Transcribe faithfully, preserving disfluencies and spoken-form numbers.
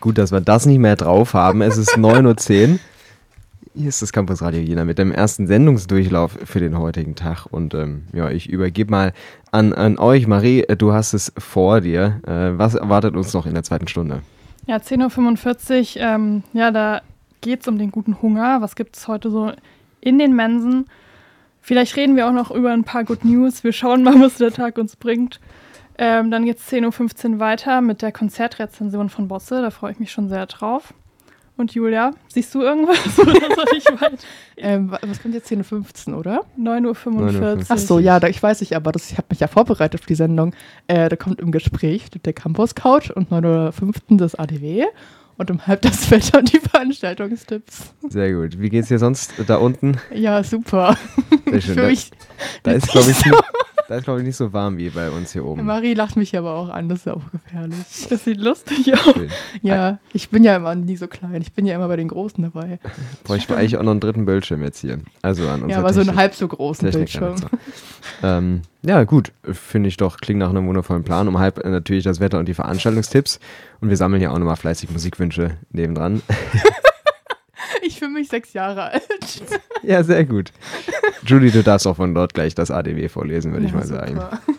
Gut, dass wir das nicht mehr drauf haben. Es ist neun Uhr zehn. Hier ist das Campus Radio Jena mit dem ersten Sendungsdurchlauf für den heutigen Tag. Und ähm, ja, ich übergebe mal an, an euch. Marie, du hast es vor dir. Äh, was erwartet uns noch in der zweiten Stunde? Ja, zehn Uhr fünfundvierzig. Ähm, ja, da geht es um den guten Hunger. Was gibt es heute so in den Mensen? Vielleicht reden wir auch noch über ein paar Good News. Wir schauen mal, was der Tag uns bringt. Ähm, dann geht es zehn Uhr fünfzehn weiter mit der Konzertrezension von Bosse. Da freue ich mich schon sehr drauf. Und Julia, siehst du irgendwas oder soll ich weiter? ähm, was kommt jetzt? zehn Uhr fünfzehn, oder? neun Uhr fünfundvierzig. Ach so, ja, da, ich weiß nicht, aber das, ich habe mich ja vorbereitet für die Sendung. Äh, da kommt im Gespräch der Campus Couch und neun Uhr fünfzehn das A D W und um halb das Wetter und die Veranstaltungstipps. Sehr gut. Wie geht's dir sonst da unten? Ja, super. Sehr schön. Für Da, mich da ist, glaube ich, nicht, da ist, glaub ich, nicht so warm wie bei uns hier oben. Marie lacht mich aber auch an, das ist ja auch gefährlich. Das sieht lustig aus. Schön. Ja, ich bin ja immer nie so klein. Ich bin ja immer bei den Großen dabei. Bräuchte wir eigentlich auch noch einen dritten Bildschirm jetzt hier. Also an Ja, aber so einen halb so großen Bildschirm. Ähm, ja, gut. Finde ich doch, klingt nach einem wundervollen Plan. Um halb äh, natürlich das Wetter und die Veranstaltungstipps. Und wir sammeln ja auch nochmal fleißig Musikwünsche nebendran. Ich fühle mich sechs Jahre alt. Ja, sehr gut. Julie, du darfst auch von dort gleich das A D W vorlesen, würde ja, ich mal super. sagen.